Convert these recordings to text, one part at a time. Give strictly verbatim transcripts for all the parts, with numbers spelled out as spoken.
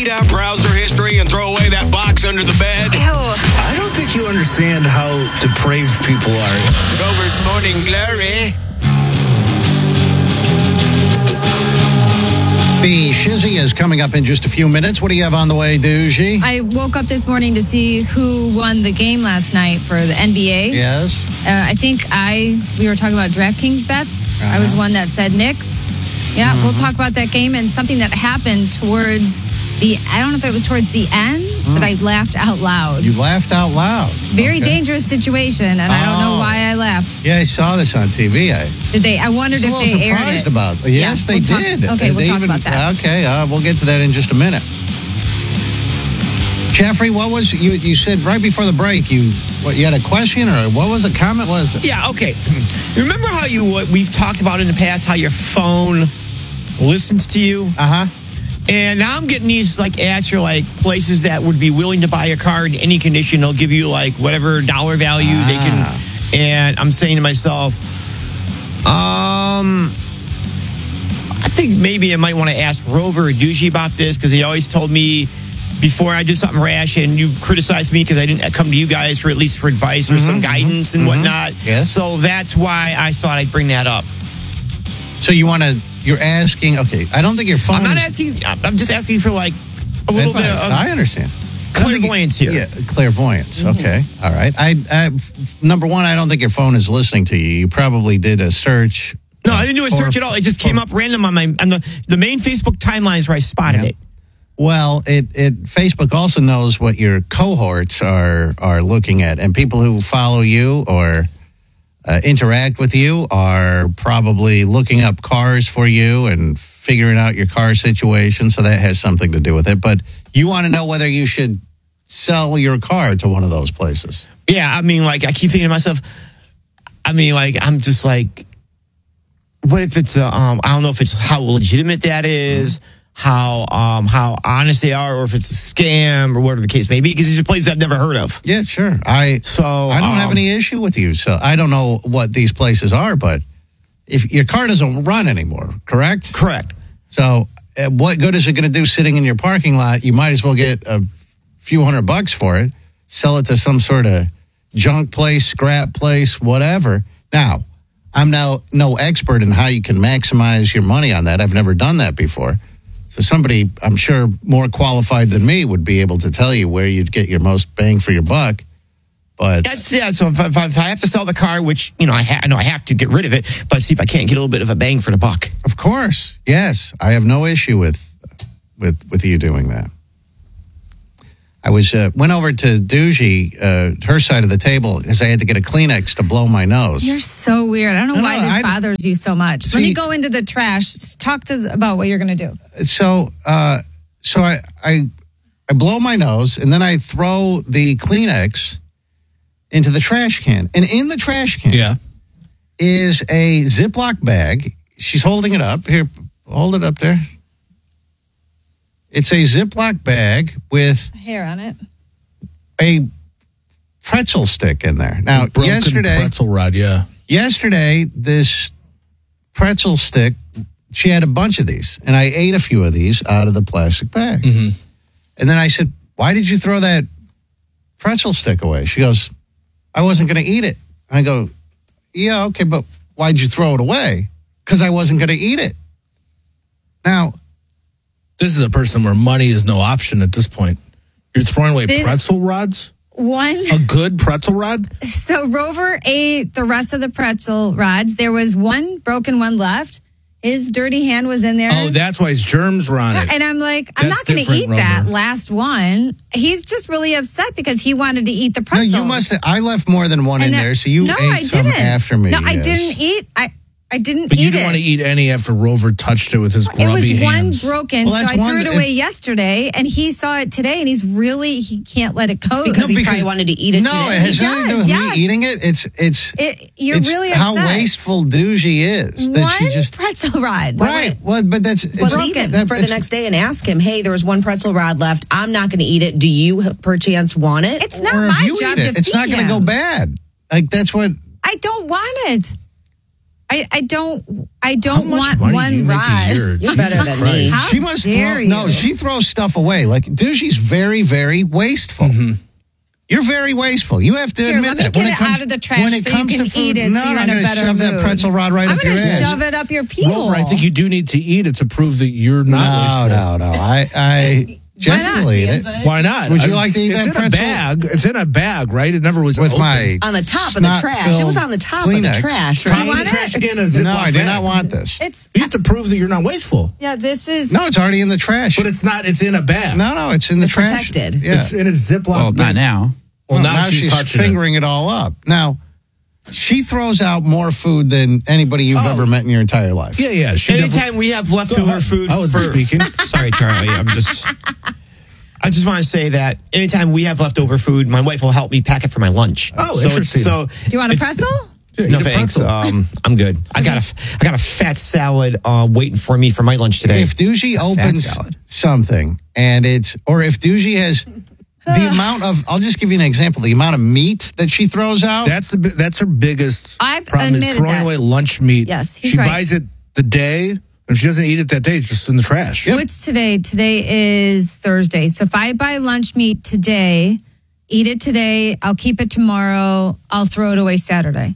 delete our browser history and throw away that box under the bed? Ew. I don't think you understand how depraved people are. Rover's Morning Glory. The Shizzy is coming up in just a few minutes. What do you have on the way, Doogie? I woke up this morning to see who won the game last night for the N B A. Yes. Uh, I think I, we were talking about DraftKings bets. Uh-huh. I was one that said Knicks. Yeah, mm-hmm. We'll talk about that game and something that happened towards the, I don't know if it was towards the end, mm. but I laughed out loud. You laughed out loud. Very okay. dangerous situation, and oh. I don't know why I laughed. Yeah, I saw this on T V. I, did they? I wondered if they aired it. Surprised about. Yes, yeah, they we'll did. Talk, okay, uh, we'll talk even, about that. Okay, uh, we'll get to that in just a minute. Jeffrey, what was you? You said right before the break. You what? You had a question or what was a comment? What was it? Yeah. Okay. Remember how you what we've talked about in the past? How your phone listens to you. Uh huh. And now I'm getting these like ads for like places that would be willing to buy a car in any condition. They'll give you like whatever dollar value ah. they can. And I'm saying to myself, um, I think maybe I might want to ask Rover or Doogie about this because he always told me before I did something rash and you criticized me because I didn't come to you guys for at least for advice or mm-hmm, some guidance and mm-hmm. whatnot. Yes. So that's why I thought I'd bring that up. So you want to? You're asking, okay, I don't think your phone... I'm not asking, I'm just asking for like a little bit of... I understand. Clairvoyance here. Yeah, clairvoyance, mm-hmm. okay, all right. I, I, number one, I don't think your phone is listening to you. You probably did a search. No, I didn't do a search at all. It just came up random on my... on the, the main Facebook timeline is where I spotted yeah. it. Well, it, it Facebook also knows what your cohorts are, are looking at, and people who follow you or... Uh, interact with you are probably looking up cars for you and figuring out your car situation. So that has something to do with it. But you want to know whether you should sell your car to one of those places. Yeah. I mean, like, I keep thinking to myself, I mean, like, I'm just like, what if it's, a, um, I don't know if it's how legitimate that is. Mm-hmm. How um how honest they are, or if it's a scam, or whatever the case may be, because these are places I've never heard of. Yeah, sure. I so I don't um, have any issue with you. So I don't know what these places are, but if your car doesn't run anymore, correct? Correct. So uh, what good is it going to do sitting in your parking lot? You might as well get a few hundred bucks for it, sell it to some sort of junk place, scrap place, whatever. Now, I'm now no expert in how you can maximize your money on that. I've never done that before. So somebody, I'm sure, more qualified than me would be able to tell you where you'd get your most bang for your buck. But that's yeah. So if, if, if I have to sell the car, which you know I, ha- I know I have to get rid of it, but see if I can't get a little bit of a bang for the buck. Of course, yes, I have no issue with with with you doing that. I was uh, went over to Doogie, uh, her side of the table, because I had to get a Kleenex to blow my nose. You're so weird. I don't know no, why no, this I, bothers you so much. See, let me go into the trash. Talk to the, about what you're going to do. So, uh, so I, I, I blow my nose, and then I throw the Kleenex into the trash can. And in the trash can yeah. is a Ziploc bag. She's holding it up. Here, hold it up there. It's a Ziploc bag with hair on it. A pretzel stick in there. Now, broken yesterday, pretzel rod, yeah. Yesterday, this pretzel stick, she had a bunch of these, and I ate a few of these out of the plastic bag. Mm-hmm. And then I said, "Why did you throw that pretzel stick away?" She goes, "I wasn't going to eat it." I go, "Yeah, okay, but why'd you throw it away?" Because I wasn't going to eat it. Now, this is a person where money is no option at this point. You're throwing away this, pretzel rods? One. A good pretzel rod? So Rover ate the rest of the pretzel rods. There was one broken one left. His dirty hand was in there. Oh, that's why his germs were on it. And I'm like, I'm that's not going to eat Rover. that last one. He's just really upset because he wanted to eat the pretzel. No, you must have. I left more than one and in that, there, so you no, ate I some didn't. after me. No, yes. I didn't eat. I I didn't but eat it. you didn't want to eat any after Rover touched it with his grubby hands. It was hands. one broken, well, so I threw one, it away it, yesterday, and he saw it today, and he's really, he can't let it go. Because no, he because, probably wanted to eat it no, today. No, it has he nothing does, to do with yes. me eating it. It's, it's, it, you're it's really how upset. wasteful Doogie is. That one she just, pretzel rod. Right, well, but that's... Well, it's, leave it that, for the next day and ask him, hey, there was one pretzel rod left. I'm not going to eat it. Do you perchance want it? It's not my job to feed It's not going to go bad. Like, that's what... I don't want it. I, I don't I How don't much want money one do you make a rod. year? You're better Jesus than Christ. me. How she must dare throw, no, you. she throws stuff away. Like, dude, she's very, very wasteful. You're very wasteful. You have to Here, admit let me that. get when it comes, out of the trash when it so you comes can to food, eat it no, so you're I'm in a gonna better shove that mood. pretzel rod right I'm up your gonna ass. shove it up your peel. Rover, I think you do need to eat it to prove that you're not No, wasteful. no, no. I, I generally eat it. Why not? Would you I- like to eat it's that in pretzel? a bag. It's in a bag, right? It never was With open. my On the top of the trash. It was snot-filled on the top of the Kleenex. trash, top right? of want the it? trash can. A Ziploc No, I do bag. not want this. It's You have to prove that you're not wasteful, yeah. This is No, it's already in the trash. but it's not. It's in a bag. No, no, it's in the It's trash. protected. Yeah. It's in a Ziploc Well, bag. not now. Well, Well, now, she's, touching fingering it. all up. Now, she throws out more food than anybody you've Oh. ever met in your entire life. it. Yeah, yeah. She Anytime never- we have Go leftover ahead. food I was for speaking. Sorry, Charlie. I'm just. I just want to say that anytime we have leftover food, my wife will help me pack it for my lunch. Oh, so interesting. It's, so Do you want a it's- pretzel? Yeah, No eat a thanks. pretzel. Um, I'm good. I got a I got a fat salad uh, waiting for me for my lunch today. If Doogie opens salad. something and it's, or if Doogie has the amount of, I'll just give you an example, the amount of meat that she throws out. That's the bi- that's her biggest I've problem is admitted throwing that. away lunch meat. Yes, he's she right. buys it the day, and she doesn't eat it that day. It's just in the trash. What's today? Today is Thursday. So if I buy lunch meat today, eat it today, I'll keep it tomorrow, I'll throw it away Saturday.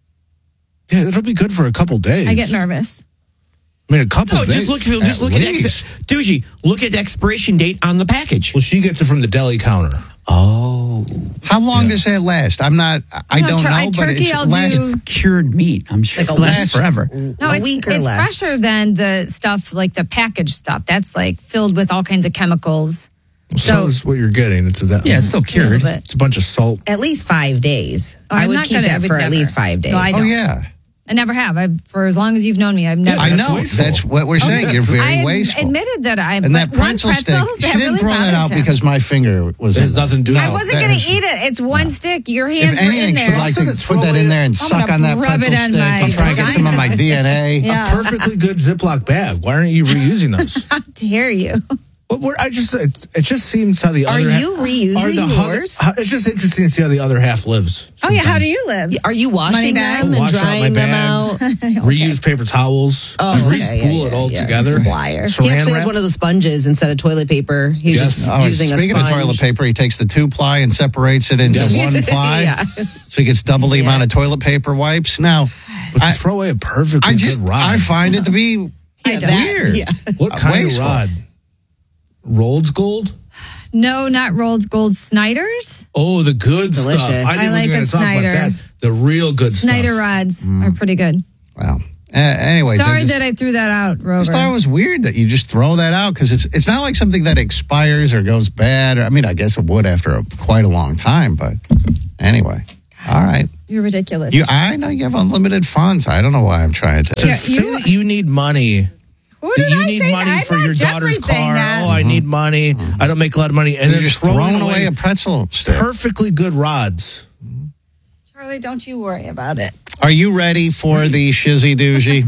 Yeah, it'll be good for a couple days. I get nervous. I mean, a couple no, days. just look. Just At look at least. ex- Doogie. Look at the expiration date on the package. Well, she gets it from the deli counter. Oh, How long does that last? I'm not, I No, don't tur- know, I- but turkey it's I'll lasts. do- Cured meat. I'm sure Like a it lasts week. forever. No, A it's, week or it's less. fresher than the stuff like the packaged stuff. That's like filled with all kinds of chemicals. So, So- is what you're getting. It's a, that, Yeah, it's still A little cured. bit. it's a bunch of salt. At least five days. Oh, I I'm would not keep gonna- I that would for at never. least five days. No, I Oh, don't. yeah. I never have. I've, for as long as you've known me, I've never. I That's know. wasteful. That's what we're saying. You're very I wasteful. admitted that I. And that but one pretzel, pretzel stick, that she didn't really throw that bothers out him. because my finger was It in has it. nothing to do with I it. wasn't that going is- to eat it. It's one stick. Your hands If were in anything, there. she'd like Also, to to put that throw in it- there and I'm suck gonna on that rub pretzel it on stick my and try to get some of my D N A. Yeah. A perfectly good Ziploc bag. Why aren't you reusing those? How dare you? Well, we're, I just it, it just seems how the Are other you half, reusing are the other- yours? how- it's just interesting to see how the other half lives. Oh yeah, how sometimes. do you live? Are you Money washing bags? them and Wash out my drying them bags. out? Reuse paper towels. Oh, You okay, re-spool yeah, it all yeah, yeah. together. Liar. Saran He actually has wrap. one of those sponges instead of toilet paper. He's Yes. just Oh, using a speaking sponge. of toilet paper, he takes the two ply and separates it into Yes. one ply, Yeah. so he gets double the amount of toilet paper wipes. Now, But to I, throw away a perfectly I just good rod. I find it to be Yeah, that- weird. yeah. what kind wasteful. of rod? Rolls Gold? No, not Rolled Gold. Snyder's. Oh, the good Delicious. stuff. I I didn't like going the to talk Snyder. about that. The real good Snyder stuff. rods Mm. are pretty good. Well, uh, anyways, I Sorry just, that I threw that out, I Rover. just thought it was weird that you just throw that out because it's it's not like something that expires or goes bad. I mean, I guess it would after a, quite a long time, but anyway, all right. You're ridiculous. You, I know you have unlimited funds. I don't know why I'm trying to. To Yeah, say you- that you need money. Who That did you I need say? money I'm for not your daughter's Jeffrey saying car. that. Oh, I need money. I don't make a lot of money. And You're then just throwing throwing away away a pretzel stick. perfectly good rods. Charlie, don't you worry about it. Are you ready for the shizzy doozy?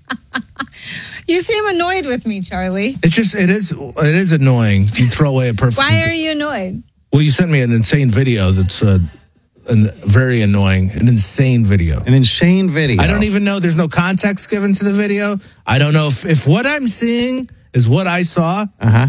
You seem annoyed with me, Charlie. It's just it is it is annoying. You throw away a perfect. Why are you annoyed? Well, you sent me an insane video that's uh, an, very annoying. An insane video. An insane video. I don't even know. There's no context given to the video. I don't know if, if what I'm seeing is what I saw. Uh huh.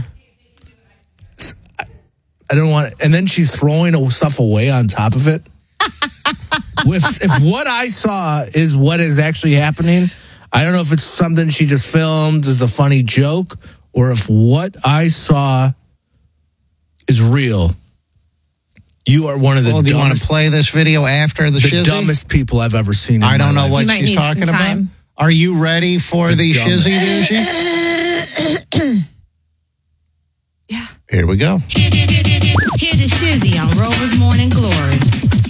I don't want. And then she's throwing stuff away on top of it. if, if what I saw is what is actually happening, I don't know if it's something she just filmed as a funny joke or if what I saw is real. You are one of the Well, do you want dumbest, to play this video after the, the shizzy? dumbest people I've ever seen. In I don't my know life. what You might she's need talking some about. time. Are you ready for the, The dumbest. shizzy doozy? Yeah. Here we go. Hear the shizzy on Rover's Morning Glory.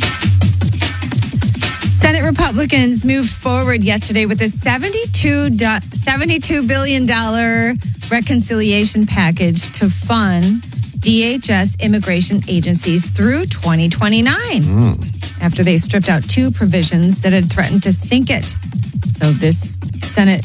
Senate Republicans moved forward yesterday with a seventy-two, seventy-two billion dollars reconciliation package to fund D H S immigration agencies through twenty twenty-nine after they stripped out two provisions that had threatened to sink it. So this Senate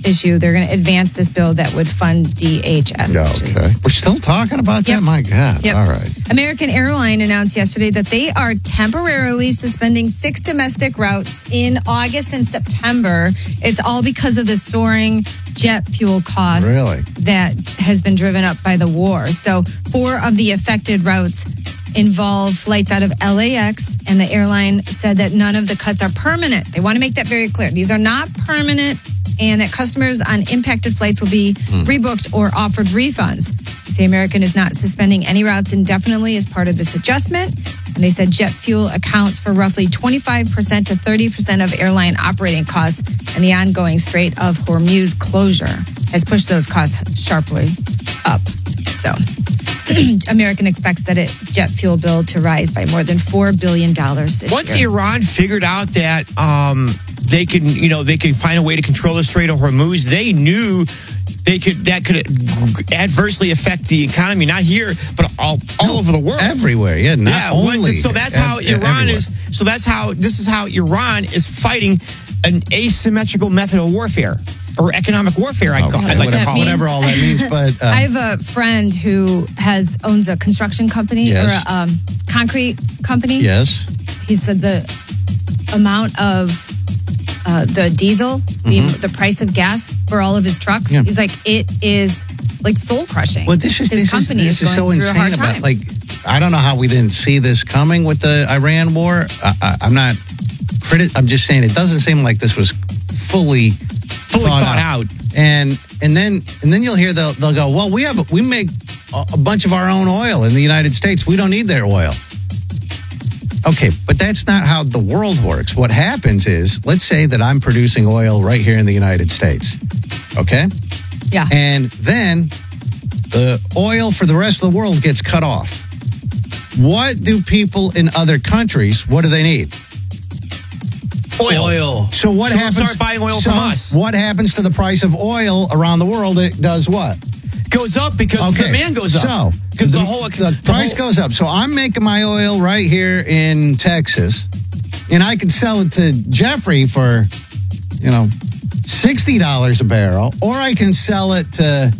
issue. They're going to advance this bill that would fund D H S. Yeah, which is- okay. We're still talking about Yep. that? My God. Yep. All right. American Airlines announced yesterday that they are temporarily suspending six domestic routes in August and September. It's all because of the soaring jet fuel costs Really? that has been driven up by the war. So four of the affected routes involve flights out of L A X, and the airline said that none of the cuts are permanent. They want to make that very clear. These are not permanent, and that customers on impacted flights will be rebooked or offered refunds. They say American is not suspending any routes indefinitely as part of this adjustment. And they said jet fuel accounts for roughly twenty-five percent to thirty percent of airline operating costs, and the ongoing Strait of Hormuz closure has pushed those costs sharply up. So American expects that it jet fuel bill to rise by more than four billion dollars this Once year. Iran figured out that um, they could, you know, they could find a way to control the Strait of Hormuz, they knew they could that could adversely affect the economy, not here, but all all over the world. Everywhere, yeah. Not Yeah, only. when- so that's how ev- Iran everywhere. is. So that's how this is how Iran is fighting an asymmetrical method of warfare or economic warfare. I'd, call, Okay, I'd like to that call means- it. whatever all that means, but um, I have a friend who has owns a construction company Yes. or a um, concrete company. yes. He said the amount of uh, the diesel, the, the price of gas for all of his trucks. Mm-hmm. Yeah. He's like, it is like soul crushing. Well, this is his this company is, this is is going so through a insane hard about time. like I don't know how we didn't see this coming with the Iran war. I, I, I'm not criti- I'm just saying it doesn't seem like this was fully Fully thought out. And and then and then you'll hear they'll they'll go, well, we have we make a, a bunch of our own oil in the United States. We don't need their oil. Okay, but that's not how the world works. What happens is, let's say that I'm producing oil right here in the United States. Okay? yeah. And then the oil for the rest of the world gets cut off. What do people in other countries, what do they need? Oil. So what So happens? start buying oil so from us. What happens to the price of oil around the world? It does what? Goes up because the demand goes up. So because the, the, whole the price whole- goes up. So I'm making my oil right here in Texas, and I could sell it to Jeffrey for, you know, sixty dollars a barrel, or I can sell it to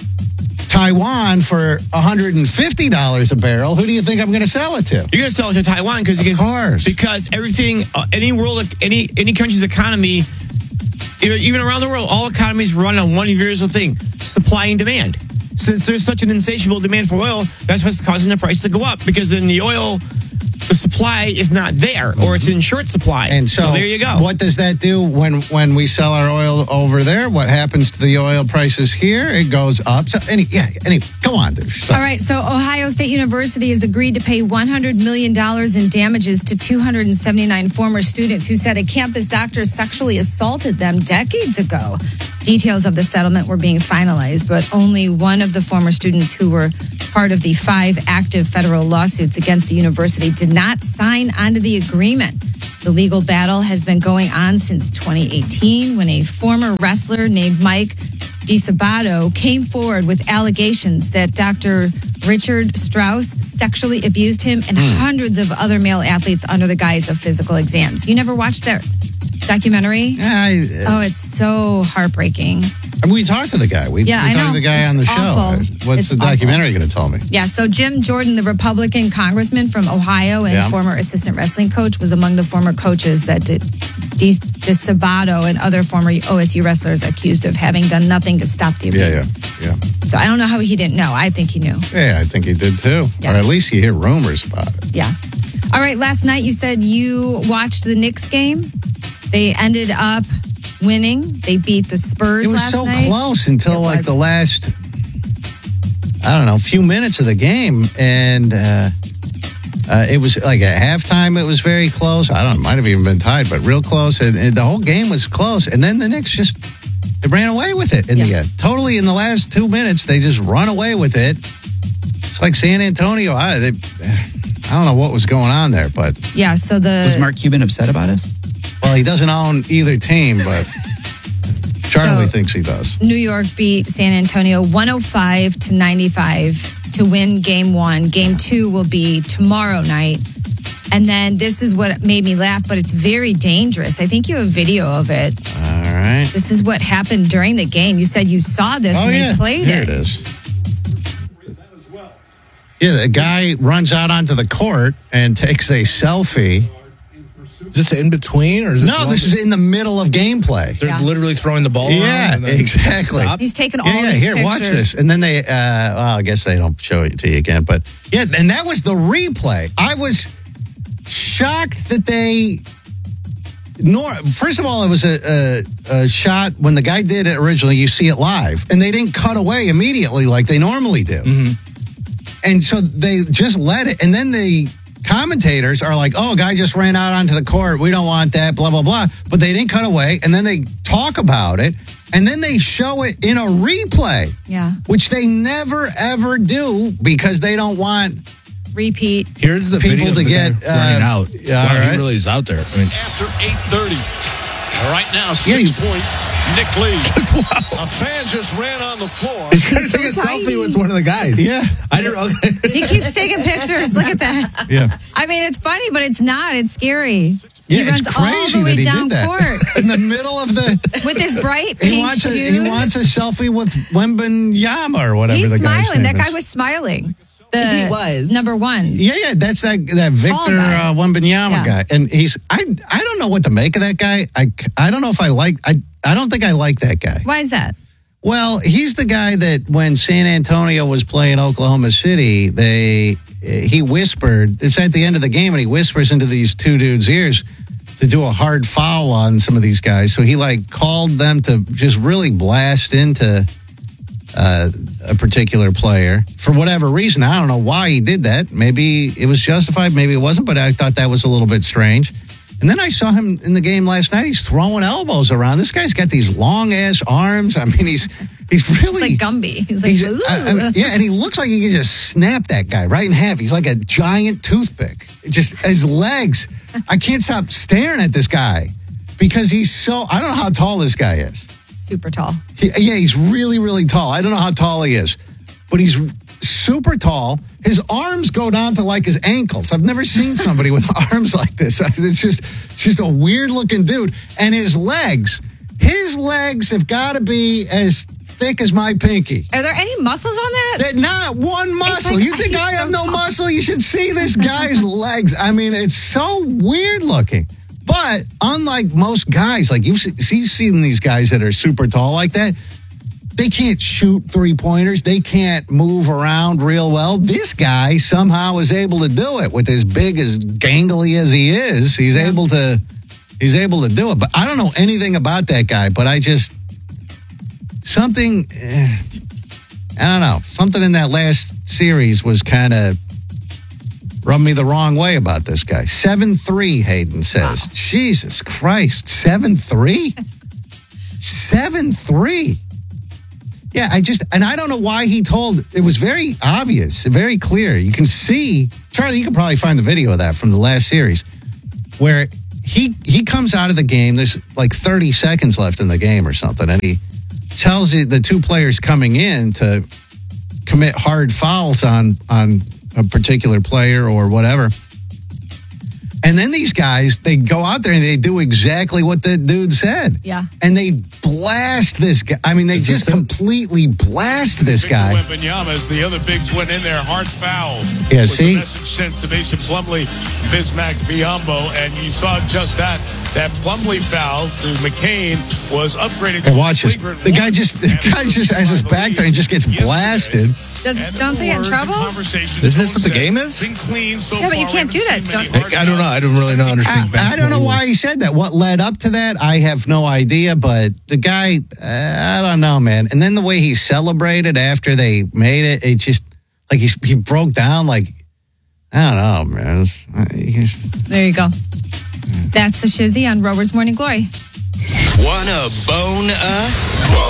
Taiwan for one hundred fifty dollars a barrel. Who do you think I'm going to sell it to? You're going to sell it to Taiwan because you Of can. course. Because everything, uh, any world, any any country's economy, even even around the world, all economies run on one universal thing: supply and demand. Since there's such an insatiable demand for oil, that's what's causing the price to go up. Because then the oil, the supply is not there, or it's in short supply. And so, there you go. What does that do when when we sell our oil over there? What happens to the oil prices here? It goes up. So any yeah, any go on, dude. So, All right, so Ohio State University has agreed to pay one hundred million dollars in damages to two hundred seventy-nine former students who said a campus doctor sexually assaulted them decades ago. Details of the settlement were being finalized, but only one of the former students who were part of the five active federal lawsuits against the university did not sign onto the agreement. The legal battle has been going on since twenty eighteen when a former wrestler named Mike DiSabato came forward with allegations that Doctor Richard Strauss sexually abused him and hundreds of other male athletes under the guise of physical exams. You never watched that documentary? I, Oh, it's so heartbreaking. I mean, we talked to the guy. We, Yeah, we I talked know. to the guy It's on the awful. show. What's It's the awful. documentary going to tell me? Yeah, so Jim Jordan, the Republican congressman from Ohio and Yeah. former assistant wrestling coach, was among the former coaches that did Di DiSabato and other former O S U wrestlers accused of having done nothing to stop the Yeah, abuse. yeah, yeah. So I don't know how he didn't know. I think he knew. Yeah, I think he did too. Yeah. Or at least you hear rumors about it. Yeah. All right, last night you said you watched the Knicks game. They ended up winning. They beat the Spurs It was last so night. close until It like was. the last, I don't know, few minutes of the game. And uh, uh, it was like at halftime, it was very close. I don't know, it might have even been tied, but real close. And, and the whole game was close. And then the Knicks just they ran away with it in the Yeah. end. Totally in the last two minutes, they just run away with it. It's like San Antonio. I, they, I don't know what was going on there, but Yeah, so the Was Mark Cuban upset about us? well, he doesn't own either team, but Charlie So- thinks he does. New York beat San Antonio one oh five to ninety-five to win game one. Game two will be tomorrow night. And then this is what made me laugh, but it's very dangerous. I think you have video of it. All right. right. This is what happened during the game. You said you saw this Oh, and yeah. they played Here it. it is. Yeah, the guy runs out onto the court and takes a selfie. Is this in between or is this No, one- this is in the middle of gameplay. They're Yeah. literally throwing the ball Yeah, around and then exactly. stop? He's taking all Yeah, yeah, these here, pictures. watch this. And then they, uh, well, I guess they don't show it to you again. But yeah, and that was the replay. I was shocked that they. Nor, first of all, it was a, a, a shot when the guy did it originally. You see it live, and they didn't cut away immediately like they normally do. And so they just let it. And then the commentators are like, "Oh, a guy just ran out onto the court. We don't want that." Blah blah blah. But they didn't cut away, and then they talk about it, and then they show it in a replay. Yeah. Which they never ever do because they don't want. Repeat. Here's the People video to of the get, guy running uh, out. yeah, wow, all right. he really is out there. I mean, After eight thirty. Right now, Yeah, six you- point Nick Lee. wow. A fan just ran on the floor. He's trying to take a so selfie tiny. with one of the guys. Yeah. I didn't. Okay. He keeps taking pictures. Look at that. Yeah. I mean, it's funny, but it's not. It's scary. Yeah, he runs it's all crazy the way that he down did that court in the middle of the. with his bright He pink wants, a, shoes. he wants a selfie with Wembanyama or whatever He's the guy's smiling. name That guy is. was smiling. The He was. number one. Yeah, yeah, that's that that Victor guy. uh, Wembanyama Yeah. guy, and he's I I don't know what to make of that guy. I I don't know if I like I I don't think I like that guy. Why is that? Well, he's the guy that when San Antonio was playing Oklahoma City, they he whispered. It's at the end of the game, and he whispers into these two dudes' ears to do a hard foul on some of these guys. So he like called them to just really blast into uh, a particular player for whatever reason. I don't know why he did that. Maybe it was justified, maybe it wasn't, but I thought that was a little bit strange. And then I saw him in the game last night. He's throwing elbows around. This guy's got these long ass arms. I mean, he's he's It's really like Gumby. He's like, He's, "Ooh." I- I mean, yeah, and he looks like he can just snap that guy right in half. He's like a giant toothpick. It just his legs. I can't stop staring at this guy because he's so. I don't know how tall this guy is. super tall. He, yeah, he's really, really tall. I don't know how tall he is, but he's super tall. His arms go down to like his ankles. I've never seen somebody with arms like this. It's just, it's just a weird looking dude. And his legs, his legs have got to be as thick as my pinky. Are there any muscles on that? That not one muscle. like, You think he's I so have no tall. muscle? You should see this guy's legs. I mean, it's so weird looking. But unlike most guys, like you've, see, you've seen these guys that are super tall like that, they can't shoot three pointers. They can't move around real well. This guy somehow is able to do it with as big as gangly as he is. He's Yeah. able to, he's able to do it. But I don't know anything about that guy. But I just something. Eh, I don't know. Something in that last series was kind of rubbed me the wrong way about this guy. seven three, Hayden says. Wow. Jesus Christ. seven three? seven three. Yeah, I just, and I don't know why he told, it was very obvious, very clear. You can see, Charlie, you can probably find the video of that from the last series, where he he comes out of the game, there's like thirty seconds left in the game or something, and he tells you the two players coming in to commit hard fouls on on a particular player or whatever. And then these guys, they go out there and they do exactly what the dude said. Yeah. And they blast this guy. I mean, they Is this just it? completely blast this guy. Wembanyama as the other bigs went in there, hard foul. Yeah, was see? the message sent to Mason Plumlee, Bismack Biyombo, and you saw just that. That Plumlee foul to McCain was upgraded to And watch a this. flagrant The guy one. just, this And guy just has his back there and just gets yesterday. blasted. Does, And don't they get in words and trouble? conversations Isn't this what the said, game is? Been clean so Yeah, but you far. can't We do haven't that. seen many Don't- hard I don't know. I don't really know. Understand. I, I don't know basketball why rules. he said that. What led up to that, I have no idea. But the guy, uh, I don't know, man. And then the way he celebrated after they made it, it just like he he broke down. Like I don't know, man. It was- uh, he's- There you go. That's the Shizzy on Rover's Morning Glory. Wanna bone us?